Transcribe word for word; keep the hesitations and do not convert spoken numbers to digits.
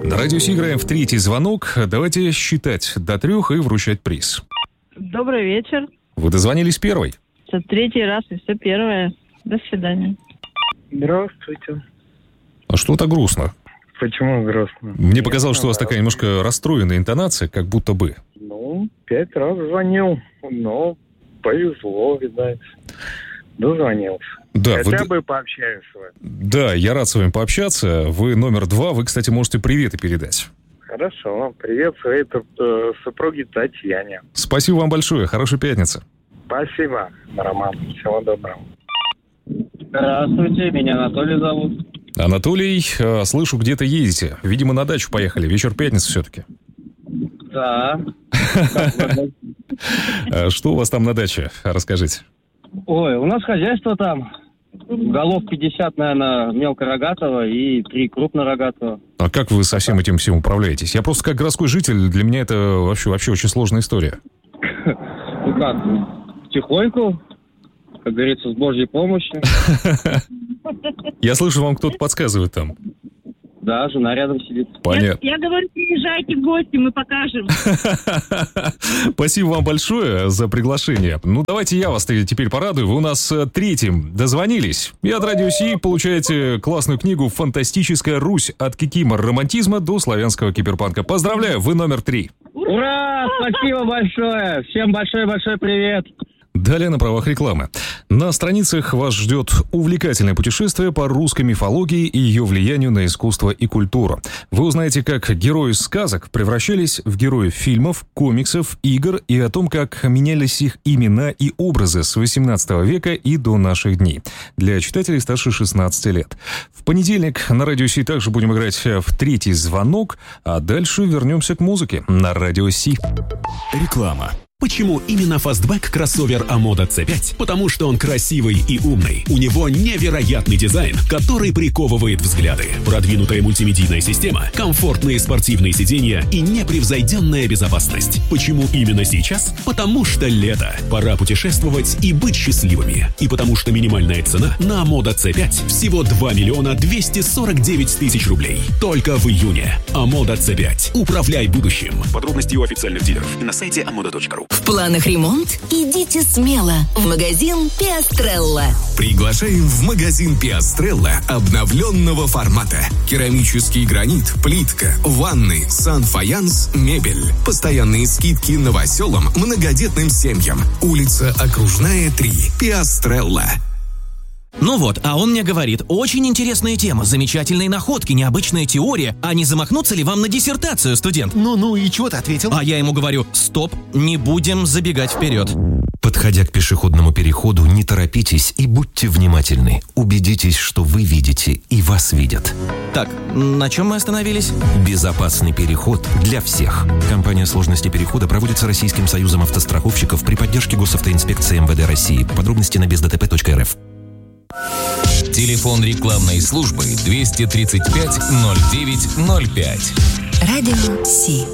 На радио Си играем в третий звонок. Давайте считать до трех и вручать приз. Добрый вечер. Вы дозвонились первой. Это третий раз и все первое. До свидания. Здравствуйте. А что так грустно? Почему грустно? Мне показалось, что у вас такая немножко расстроенная интонация, как будто бы. Ну, пять раз звонил, но повезло, видать. Дозвонился. Да, Хотя вы... бы пообщаюсь с вами. Да, я рад с вами пообщаться. Вы номер два. Вы, кстати, можете приветы передать. Хорошо. Привет своей э, супруге Татьяне. Спасибо вам большое. Хорошей пятницы. Спасибо, Роман. Всего доброго. Здравствуйте, меня Анатолий зовут. Анатолий, э, слышу, где-то едете. Видимо, на дачу поехали. Вечер пятницы все-таки. Да. Что у вас там на даче? Расскажите. Ой, у нас хозяйство там. Голов пятьдесят, наверное, мелкорогатого и три крупнорогатого. А как вы со всем этим всем управляетесь? Я просто как городской житель, для меня это вообще, вообще очень сложная история. Ну как, потихоньку, как говорится, с Божьей помощью. Я слышу, вам кто-то подсказывает там. Да, жена рядом сидит. Понятно. Я, я говорю, приезжайте в гости, мы покажем. Спасибо вам большое за приглашение. Ну, давайте я вас теперь порадую. Вы у нас третьим дозвонились. И от Радио Си получаете классную книгу «Фантастическая Русь. От кикимор романтизма до славянского киберпанка». Поздравляю, вы номер три. Ура! Спасибо большое! Всем большой-большой привет! Далее на правах рекламы. На страницах вас ждет увлекательное путешествие по русской мифологии и ее влиянию на искусство и культуру. Вы узнаете, как герои сказок превращались в героев фильмов, комиксов, игр и о том, как менялись их имена и образы с восемнадцатого века и до наших дней. Для читателей старше шестнадцати лет. В понедельник на Радио Си также будем играть в третий звонок, а дальше вернемся к музыке на Радио Си. Реклама. Почему именно фастбэк кроссовер Амода си пять? Потому что он красивый и умный. У него невероятный дизайн, который приковывает взгляды. Продвинутая мультимедийная система, комфортные спортивные сиденья и непревзойденная безопасность. Почему именно сейчас? Потому что лето. Пора путешествовать и быть счастливыми. И потому что минимальная цена на Амода си пять всего два миллиона двести сорок девять тысяч рублей. Только в июне. Амода си пять. Управляй будущим. Подробности у официальных дилеров и на сайте амода точка ру. В планах ремонт? Идите смело в магазин Пиастрелла. Приглашаем в магазин Пиастрелла обновленного формата. Керамический гранит, плитка, ванны, сан-фаянс, мебель. Постоянные скидки новоселам, многодетным семьям. Улица Окружная, три. Пиастрелла. Ну вот, а он мне говорит, очень интересная тема, замечательные находки, необычная теория, а не замахнуться ли вам на диссертацию, студент? Ну-ну, и чего ты ответил? А я ему говорю, стоп, не будем забегать вперед. Подходя к пешеходному переходу, не торопитесь и будьте внимательны. Убедитесь, что вы видите и вас видят. Так, на чем мы остановились? Безопасный переход для всех. Компания «Сложности перехода» проводится Российским союзом автостраховщиков при поддержке Госавтоинспекции эм вэ дэ России. Подробности на без дэ тэ пэ точка эр эф. Телефон рекламной службы двести тридцать пять ноль девять ноль пять. Радио Си.